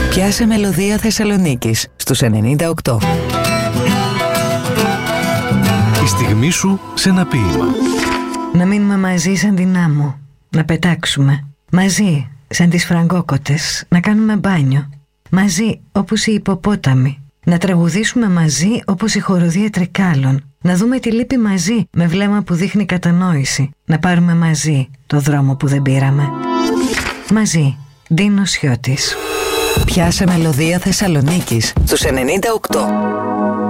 Πιάσε μελωδία Θεσσαλονίκης στους 98. Η στιγμή σου σε ένα ποίημα. Να μείνουμε μαζί σαν την άμμο. Να πετάξουμε. Μαζί σαν τις φραγκόκοτες. Να κάνουμε μπάνιο. Μαζί όπως οι υποπόταμοι. Να τραγουδήσουμε μαζί όπως η χοροδία Τρικάλων. Να δούμε τη λύπη μαζί με βλέμμα που δείχνει κατανόηση. Να πάρουμε μαζί το δρόμο που δεν πήραμε. Μαζί. Ντίνο Σιώτης. Πιάσε μελωδία Θεσσαλονίκης στους 98.